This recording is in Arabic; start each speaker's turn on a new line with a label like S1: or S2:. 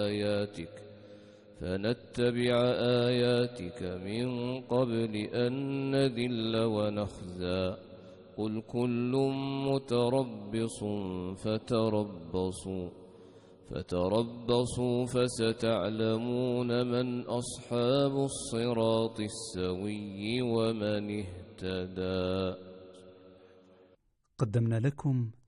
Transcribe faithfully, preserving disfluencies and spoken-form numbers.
S1: آياتك فنتبع آياتك من قبل أن نذل ونخزى قل كل متربص فتربصوا فتربصوا فستعلمون من أصحاب الصراط السوي ومن اهتدى.
S2: قدمنا لكم